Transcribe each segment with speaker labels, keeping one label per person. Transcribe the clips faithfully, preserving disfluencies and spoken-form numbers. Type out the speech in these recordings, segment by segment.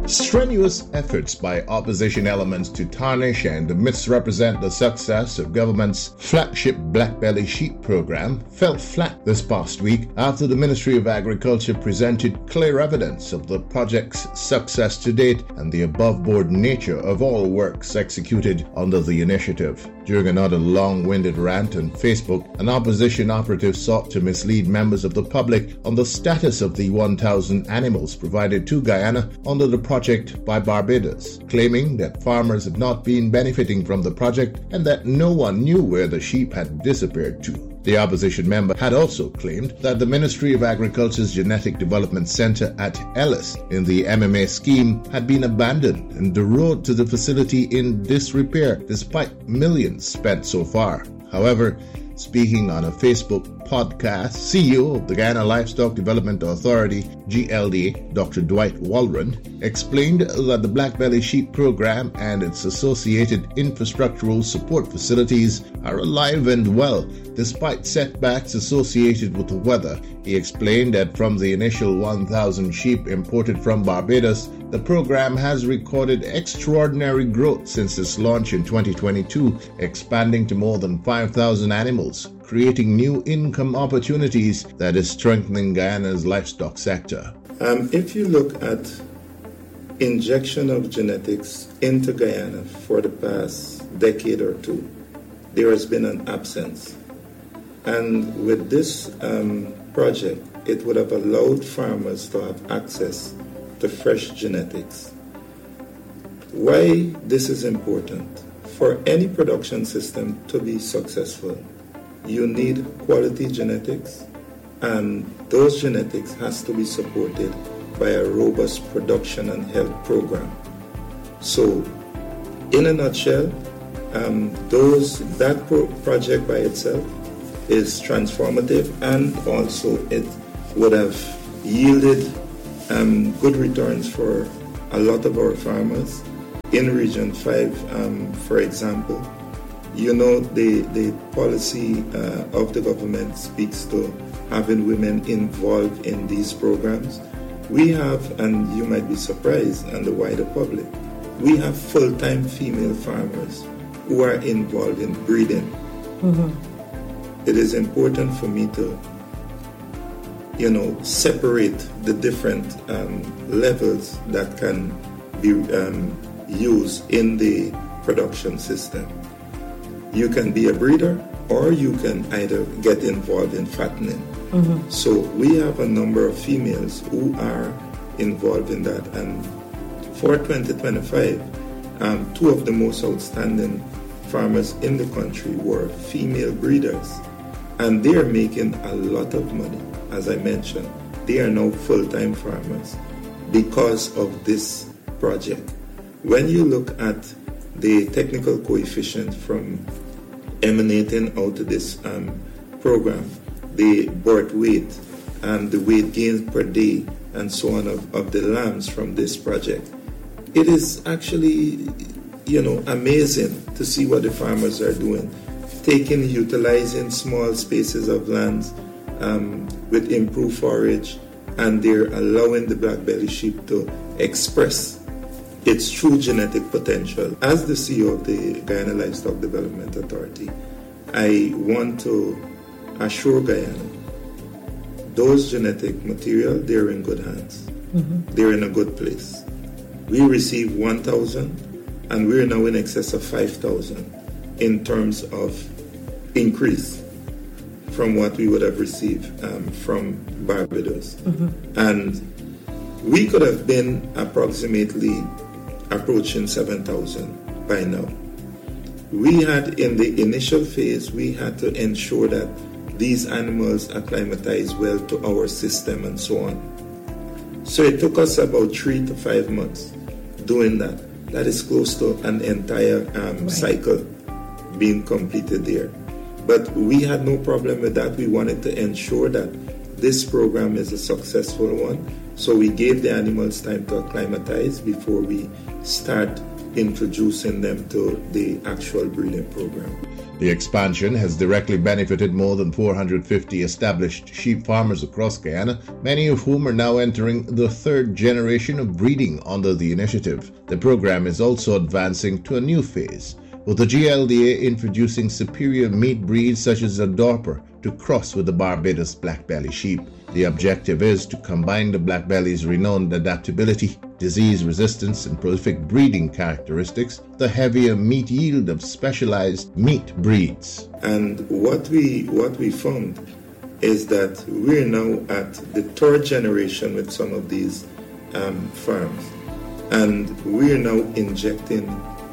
Speaker 1: Strenuous efforts by opposition elements to tarnish and misrepresent the success of government's flagship Black Belly Sheep program fell flat this past week after the Ministry of Agriculture presented clear evidence of the project's success to date and the above-board nature of all works executed under the initiative. During another long-winded rant on Facebook, an opposition operative sought to mislead members of the public on the status of the one thousand animals provided to Guyana under the project by Barbados, claiming that farmers had not been benefiting from the project and that no one knew where the sheep had disappeared to. The opposition member had also claimed that the Ministry of Agriculture's Genetic Development Center at Ellis in the M M A scheme had been abandoned and the road to the facility in disrepair despite millions spent so far. However, speaking on a Facebook podcast, C E O of the Guyana Livestock Development Authority, G L D, Doctor Dwight Walron, explained that the Black Belly Sheep program and its associated infrastructural support facilities are alive and well, despite setbacks associated with the weather. He explained that from the initial one thousand sheep imported from Barbados, the program has recorded extraordinary growth since its launch in twenty twenty-two, expanding to more than five thousand animals, creating new income opportunities that is strengthening Guyana's livestock sector.
Speaker 2: Um, if you look at injection of genetics into Guyana for the past decade or two, there has been an absence. And with this um, project, it would have allowed farmers to have access to fresh genetics. Why this is important? For any production system to be successful, you need quality genetics, and those genetics has to be supported by a robust production and health program. So, in a nutshell, um, those that pro- project by itself is transformative, and also it would have yielded um, good returns for a lot of our farmers. In Region five, um, for example, you know, the, the policy uh, of the government speaks to having women involved in these programs. We have, and you might be surprised, and the wider public, we have full-time female farmers who are involved in breeding. Mm-hmm. It is important for me to, you know, separate the different um, levels that can be um, used in the production system. You can be a breeder, or you can either get involved in fattening. Mm-hmm. So we have a number of females who are involved in that. And for twenty twenty-five, um, two of the most outstanding farmers in the country were female breeders. And they are making a lot of money. As I mentioned, they are now full-time farmers because of this project. When you look at the technical coefficient from emanating out of this um, program, the birth weight and the weight gained per day and so on of, of the lambs from this project, it is actually, you know, amazing to see what the farmers are doing, taking, utilizing small spaces of lands um, with improved forage, and they're allowing the black belly sheep to express its true genetic potential. As the C E O of the Guyana Livestock Development Authority, I want to assure Guyana, those genetic material, they're in good hands. Mm-hmm. They're in a good place. We received one thousand, and we're now in excess of five thousand in terms of increase from what we would have received um, from Barbados. Mm-hmm. And we could have been approximately approaching seven thousand by now. We had, in the initial phase, we had to ensure that these animals acclimatize well to our system and so on. So it took us about three to five months doing that. That is close to an entire um, right. cycle being completed there. But we had no problem with that. We wanted to ensure that this program is a successful one. So we gave the animals time to acclimatize before we start introducing them to the actual breeding program.
Speaker 1: The expansion has directly benefited more than four hundred fifty established sheep farmers across Guyana, many of whom are now entering the third generation of breeding under the initiative. The program is also advancing to a new phase, with the G L D A introducing superior meat breeds such as the Dorper to cross with the Barbados Blackbelly sheep. The objective is to combine the Blackbelly's renowned adaptability, disease resistance, and prolific breeding characteristics with the heavier meat yield of specialized meat breeds.
Speaker 2: And what we what we found is that we're now at the third generation with some of these um, farms, and we're now injecting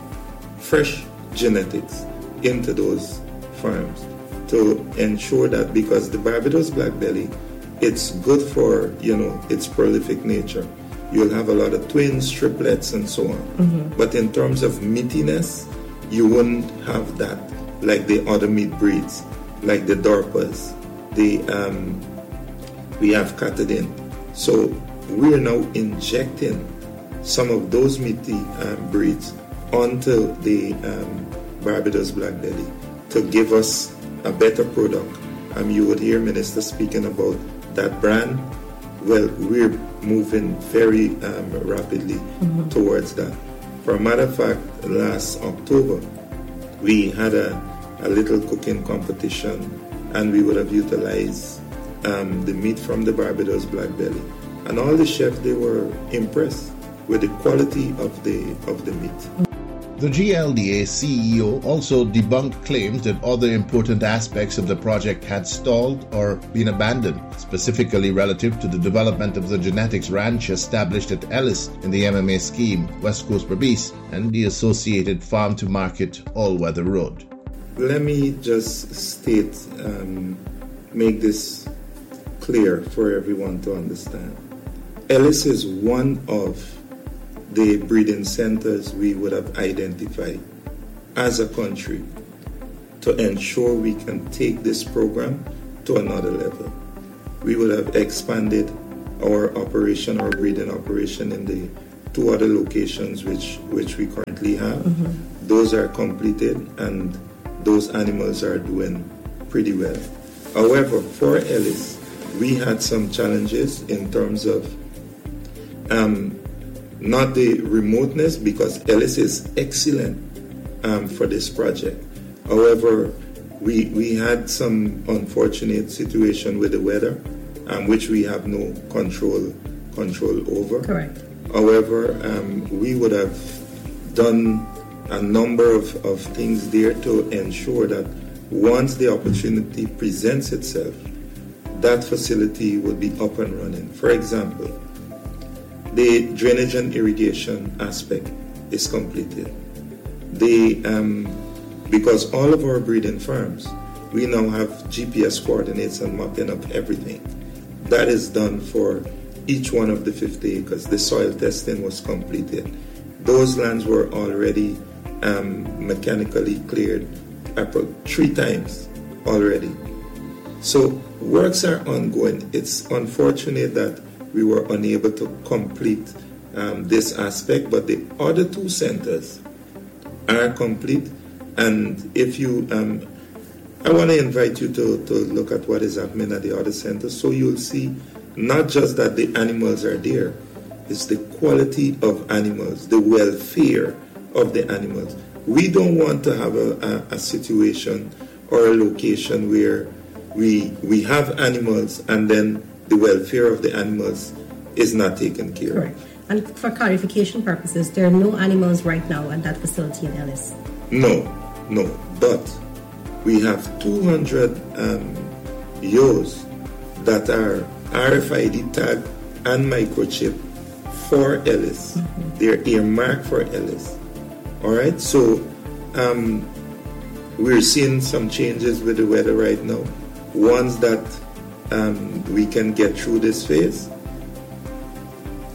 Speaker 2: fresh genetics into those farms to ensure that, because the Barbados Blackbelly, it's good for, you know, its prolific nature. You'll have a lot of twins, triplets, and so on. Mm-hmm. But in terms of meatiness, you wouldn't have that like the other meat breeds, like the Dorpers. The um, we have Katadin. So we're now injecting some of those meaty um, breeds onto the um, Barbados Blackbelly to give us a better product. Um, you would hear Minister speaking about that brand. Well, we're moving very um, rapidly mm-hmm. towards that. For a matter of fact, last October, we had a, a little cooking competition, and we would have utilized um, the meat from the Barbados Blackbelly. And all the chefs, they were impressed with the quality of the of the meat.
Speaker 1: The G L D A C E O also debunked claims that other important aspects of the project had stalled or been abandoned, specifically relative to the development of the genetics ranch established at Ellis in the M M A scheme, West Coast Berbice, and the associated farm-to-market all-weather road.
Speaker 2: Let me just state, um, make this clear for everyone to understand. Ellis is one of the breeding centers we would have identified as a country to ensure we can take this program to another level. We would have expanded our operation, our breeding operation in the two other locations which, which we currently have. Mm-hmm. Those are completed and those animals are doing pretty well. However, for Ellis, we had some challenges in terms of um, not the remoteness, because Ellis is excellent um, for this project. However, we we had some unfortunate situation with the weather, um, which we have no control control over.
Speaker 3: Correct.
Speaker 2: However, um, we would have done a number of, of things there to ensure that once the opportunity presents itself, that facility would be up and running. For example, the drainage and irrigation aspect is completed. The um, because all of our breeding farms, we now have G P S coordinates and mapping of everything. That is done for each one of the fifty acres. The soil testing was completed. Those lands were already um, mechanically cleared three times already. So works are ongoing. It's unfortunate that we were unable to complete um, this aspect, but the other two centers are complete. And if you, um, I want to invite you to, to look at what is happening at the other centers, so you'll see not just that the animals are there, it's the quality of animals, the welfare of the animals. We don't want to have a, a, a situation or a location where we we have animals and then the welfare of the animals is not taken care
Speaker 3: Correct. of. And for clarification purposes, there are no animals right now at that facility in Ellis?
Speaker 2: No, no. But we have two hundred um, ewes that are R F I D tag and microchip for Ellis. Mm-hmm. They're earmarked for Ellis. All right? So um, we're seeing some changes with the weather right now. Once that Um, we can get through this phase,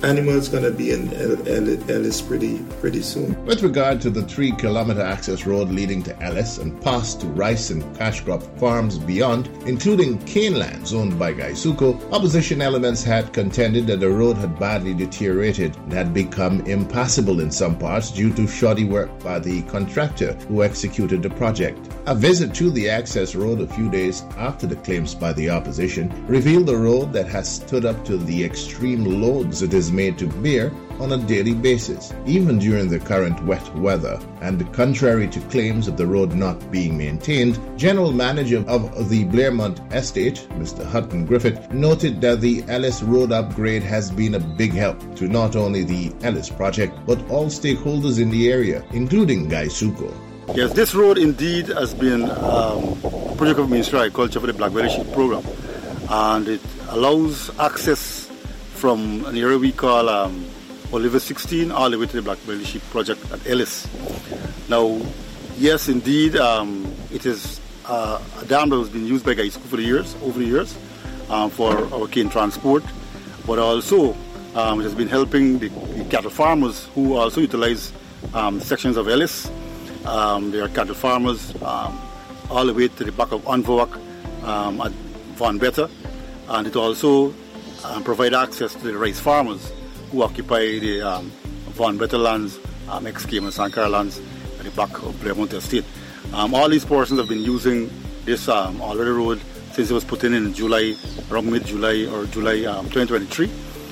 Speaker 2: animals going to be in Ellis pretty pretty soon.
Speaker 1: With regard to the three kilometer access road leading to Ellis and past to rice and cash crop farms beyond, including cane lands owned by Gaisuco, opposition elements had contended that the road had badly deteriorated and had become impassable in some parts due to shoddy work by the contractor who executed the project. A visit to the access road a few days after the claims by the opposition revealed a road that has stood up to the extreme loads it is made to bear on a daily basis, even during the current wet weather. And contrary to claims of the road not being maintained, General Manager of the Blairmont Estate, Mister Hutton Griffith, noted that the Ellis road upgrade has been a big help to not only the Ellis project, but all stakeholders in the area, including Gaisuco.
Speaker 4: Yes, this road indeed has been um, a project of Ministry of Agriculture for the Blackbelly Sheep Program, and it allows access from an area we call um, Oliver sixteen all the way to the Blackbelly Sheep Project at Ellis. Now, yes, indeed, um, it is uh, a dam that has been used by Gaisuco for the years, over the years, um, for our cane transport, but also um, it has been helping the, the cattle farmers who also utilize um, sections of Ellis. Um, there are cattle farmers um, all the way to the back of Onvoak um, at Von Better, and it also um, provides access to the rice farmers who occupy the um, Von Better lands, um, ex-Cayman and Sankara lands at the back of Blairmont Estate. Um, all these persons have been using this um, already road since it was put in in July, around mid-July or July um, twenty twenty-three.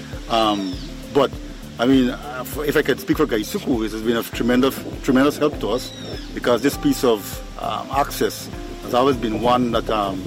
Speaker 4: Um, but I mean, if I could speak for Gaisuco, it has been of tremendous, tremendous help to us, because this piece of um, access has always been one that um,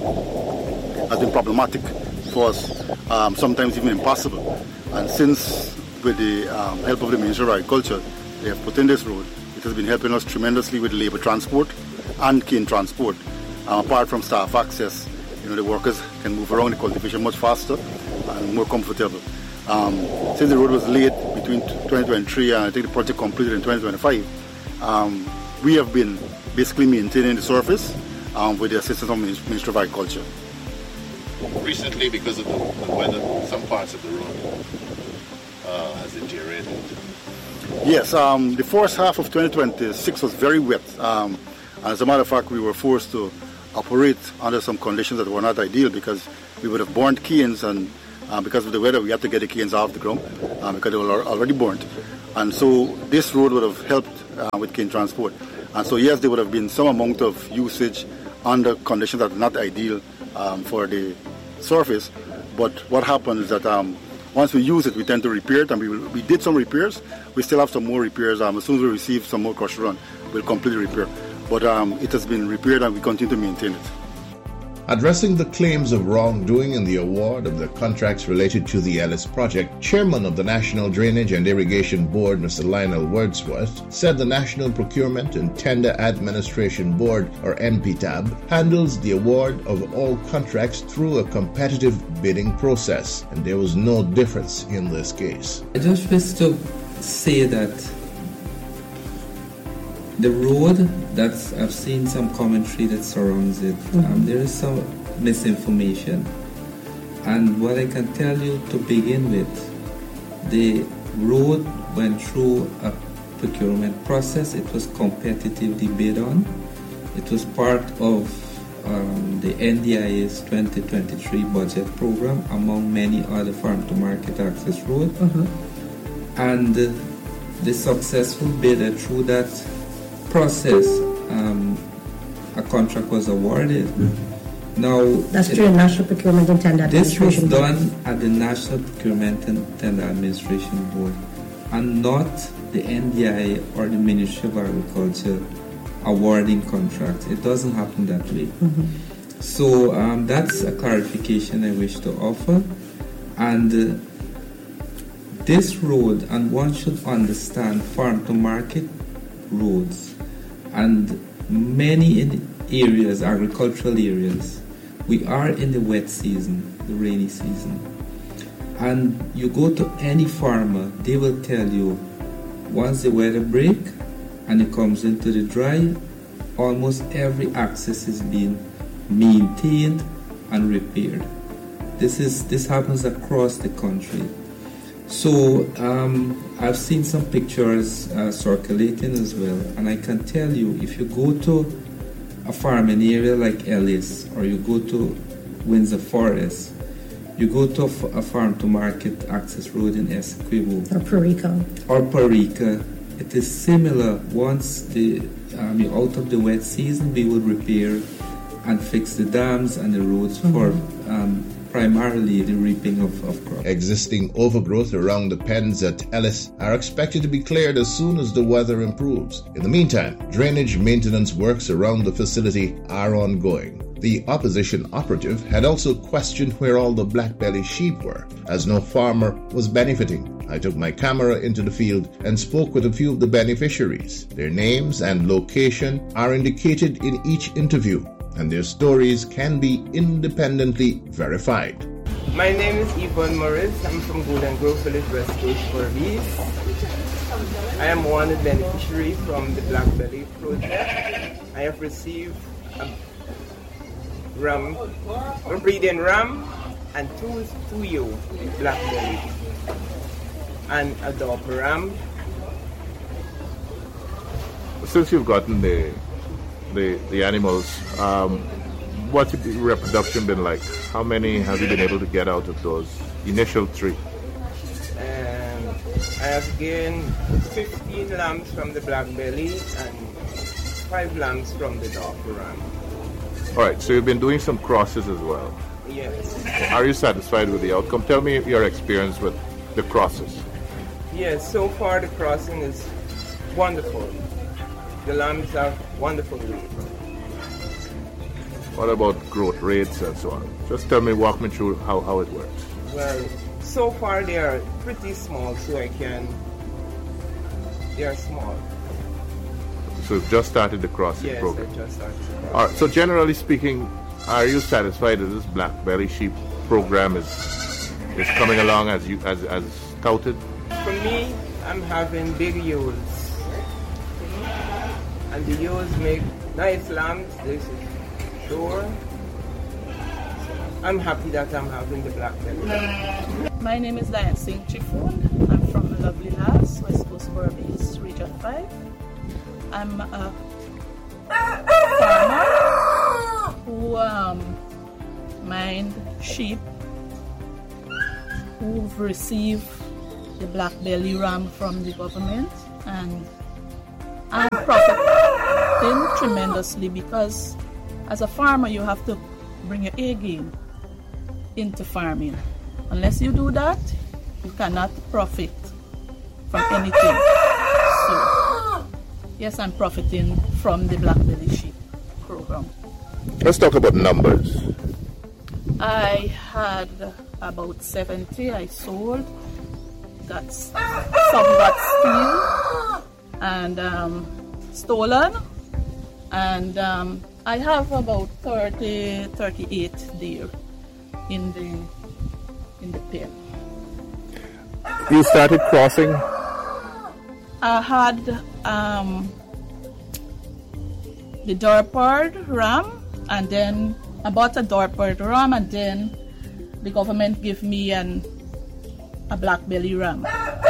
Speaker 4: has been problematic for us, um, sometimes even impossible. And since, with the um, help of the Ministry of Agriculture, they have put in this road, it has been helping us tremendously with labor transport and cane transport. Um, apart from staff access, you know, the workers can move around the cultivation much faster and more comfortable. Um, since the road was laid between twenty twenty-three and I think the project completed in twenty twenty-five, um, we have been basically maintaining the surface um, with the assistance of the Ministry of Agriculture.
Speaker 1: Recently, because of the, the weather, some parts of the road uh, has deteriorated.
Speaker 4: Yes, um, the first half of twenty twenty-six was very wet. Um, and as a matter of fact, we were forced to operate under some conditions that were not ideal, because we would have burnt canes, and Uh, because of the weather, we had to get the canes off the ground uh, because they were already burnt. And so this road would have helped uh, with cane transport. And so yes, there would have been some amount of usage under conditions that are not ideal um, for the surface. But what happens is that um, once we use it, we tend to repair it, and we, will, we did some repairs. We still have some more repairs. Um, as soon as we receive some more crusher run, we'll complete the repair. But um, it has been repaired, and we continue to maintain it.
Speaker 1: Addressing the claims of wrongdoing in the award of the contracts related to the Ellis project, Chairman of the National Drainage and Irrigation Board, Mister Lionel Wordsworth, said the National Procurement and Tender Administration Board, or N P T A B, handles the award of all contracts through a competitive bidding process, and there was no difference in this case.
Speaker 5: I just wish to say that the road, that's, I've seen some commentary that surrounds it. Mm-hmm. Um, there is some misinformation. And what I can tell you to begin with, the road went through a procurement process. It was competitively bid on. It was part of um, the N D I A's twenty twenty-three budget program, among many other farm-to-market access roads. Mm-hmm. And uh, the successful bidder through that process, um, a contract was awarded. Mm-hmm. Now,
Speaker 3: that's through the National Procurement and Tender Administration
Speaker 5: Board. This was done at the National Procurement and Tender Administration Board, and not the N D I A or the Ministry of Agriculture awarding contracts. It doesn't happen that way. Mm-hmm. So um, that's a clarification I wish to offer. And uh, this road, and one should understand farm-to-market roads, and many in areas, agricultural areas, we are in the wet season, the rainy season. And you go to any farmer, they will tell you, once the weather break and it comes into the dry, almost every access is being maintained and repaired. This is this happens across the country. So um, I've seen some pictures uh, circulating as well, and I can tell you, if you go to a farming area like Ellis, or you go to Windsor Forest, you go to a, f- a farm to market access road in Essequibo
Speaker 3: Or Parika.
Speaker 5: or Parika, it is similar. Once the um, you're out of the wet season, we will repair and fix the dams and the roads mm-hmm. for um, primarily the reaping of, of crops.
Speaker 1: Existing overgrowth around the pens at Ellis are expected to be cleared as soon as the weather improves. In the meantime, drainage maintenance works around the facility are ongoing. The opposition operative had also questioned where all the black-belly sheep were, as no farmer was benefiting. I took my camera into the field and spoke with a few of the beneficiaries. Their names and location are indicated in each interview, and their stories can be independently verified.
Speaker 6: My name is Yvonne Morris. I'm from Golden Grove Village, West Coast, Forbes. I am one of the beneficiaries from the Black Belly project. I have received a ram, a breeding ram, and two two ewe black belly, and a Dorper ram.
Speaker 7: Since you've gotten the the the animals, um, what's the reproduction been like? How many have you been able to get out of those initial three?
Speaker 6: Um, I have gained fifteen lambs from the black belly and five lambs from the Dorper ram.
Speaker 7: All right, so you've been doing some crosses as well.
Speaker 6: Yes.
Speaker 7: Are you satisfied with the outcome? Tell me your experience with the crosses.
Speaker 6: Yes, so far the crossing is wonderful. The lambs have wonderful weight.
Speaker 7: What about growth rates and so on? Just tell me, walk me through how, how it works.
Speaker 6: Well, so far they are pretty small, so I can, they are small.
Speaker 7: So you've just started the crossing
Speaker 6: yes,
Speaker 7: program?
Speaker 6: Yes, I just started the crossing.
Speaker 7: All right, so generally speaking, are you satisfied that this black belly sheep program is is coming along as you as as touted?
Speaker 6: For me, I'm having big ewes, and the ewes make nice lambs. This is sure. I'm happy that I'm having the black belly.
Speaker 8: My name is Diane Saint Chifoon. I'm from Lovely Lass, West Coast Forbes, Region five. I'm a farmer who um, mind sheep who've received the black belly ram from the government, and I'm profiting tremendously because as a farmer you have to bring your A game into farming. Unless you do that, you cannot profit from anything. So yes, I'm profiting from the black belly sheep program.
Speaker 7: Let's talk about numbers.
Speaker 8: I had about seventy I sold. Got some got steal and um, stolen, and um, I have about thirty, thirty-eight there in the in the pen.
Speaker 7: You started crossing?
Speaker 8: I had um, the Dorper ram, and then I bought a Dorper ram, and then the government gave me an a black belly ram.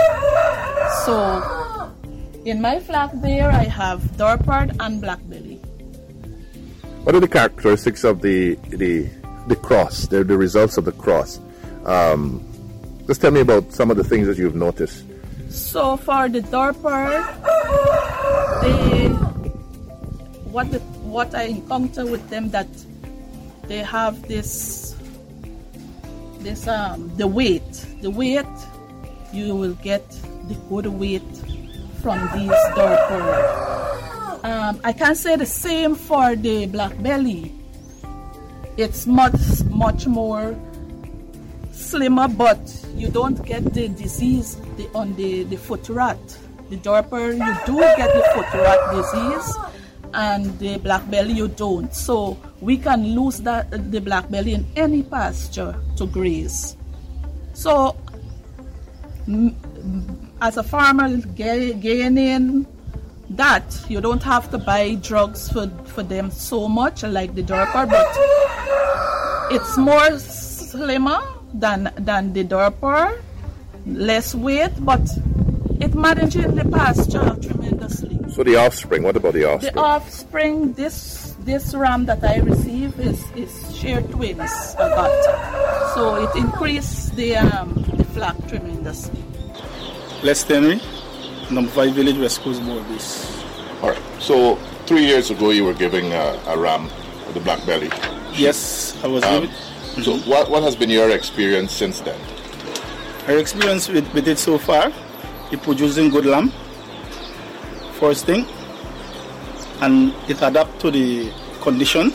Speaker 8: So in my flock there, I have Dorper and black belly.
Speaker 7: What are the characteristics of the the the cross? The the results of the cross. Um, just tell me about some of the things that you've noticed.
Speaker 8: So for the Dorper, they what the, what I encounter with them that they have this this um the weight the weight you will get the good weight from these Dorper. Um, I can't say the same for the black belly. It's much much more slimmer, but you don't get the disease the, on the, the foot rot. The Dorper, you do get the foot rot disease, and the black belly you don't. So we can lose that the black belly in any pasture to graze. So m- as a farmer ga- gaining that, you don't have to buy drugs for, for them so much like the Dorper, but it's more slimmer than than the Dorper, less weight, but it managing the pasture tremendously.
Speaker 7: So the offspring, what about the offspring?
Speaker 8: The offspring, this this ram that I received is, is shared twins I got. So it increased the um, the flock tremendously.
Speaker 9: Les Henry, number five Village West Coast Board Base.
Speaker 7: All right. So three years ago you were giving a, a ram with the black belly.
Speaker 9: Yes, I was
Speaker 7: um,
Speaker 9: giving.
Speaker 7: So what, what has been your experience since then?
Speaker 9: Our experience with, with it so far, it producing good lamb, first thing, and it adapt to the condition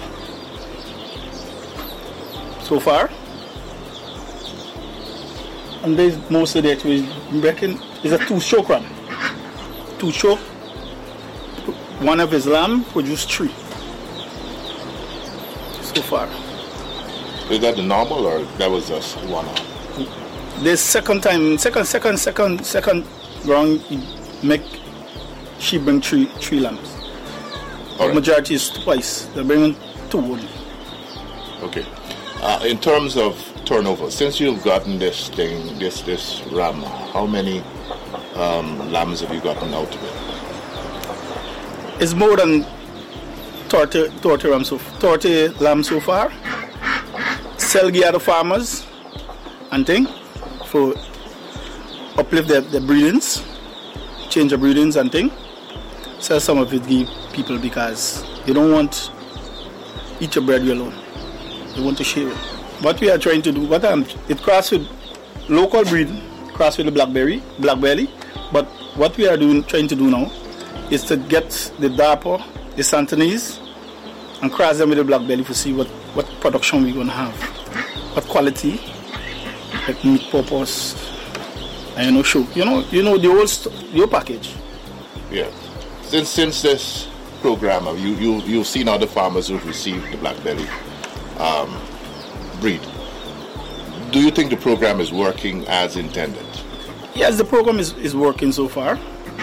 Speaker 9: so far. And there's most of that we reckon is a two-choke ram. Two-choke, one of his lamb produced three so far.
Speaker 7: Is that the normal or that was just one-off?
Speaker 9: The second time, second, second, second, second round, make she bring three, three lambs. The right. Majority is twice. They bring two only.
Speaker 7: Okay. Uh, in terms of turnover, since you've gotten this thing, this this ram, how many um, lambs have you gotten out of it?
Speaker 9: It's more than thirty, thirty lambs so thirty lambs so far. Sell the other farmers and thing for uplift the, the breedings, change the breedings and thing. Sell some of it give people because you don't want eat your bread alone. You want to share it. What we are trying to do, what I'm, it cross with local breed, cross with the blackberry, black belly. But what we are doing, trying to do now, is to get the Darper, the Santanese, and cross them with the black belly to see what, what production we're going to have, what quality, like meat purpose, and you know, show, you know, you know the whole st- your package.
Speaker 7: Yeah. Since since this program, you you you've seen other farmers who've received the black belly um, breed. Do you think the program is working as intended?
Speaker 9: Yes, the program is, is working so far.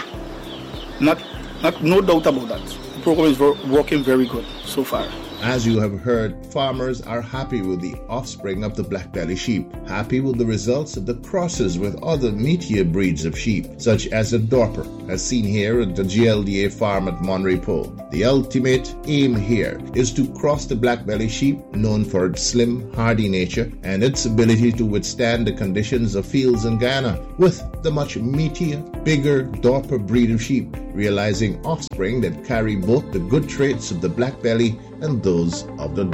Speaker 9: Not not no doubt about that. The program is wor- working very good so far.
Speaker 1: As you have heard, farmers are happy with the offspring of the black belly sheep, happy with the results of the crosses with other meatier breeds of sheep, such as the Dorper, as seen here at the G L D A farm at Monterey Pole. The ultimate aim here is to cross the black belly sheep, known for its slim, hardy nature and its ability to withstand the conditions of fields in Guyana, with the much meatier, bigger Dorper breed of sheep, realizing offspring that carry both the good traits of the black belly and those of the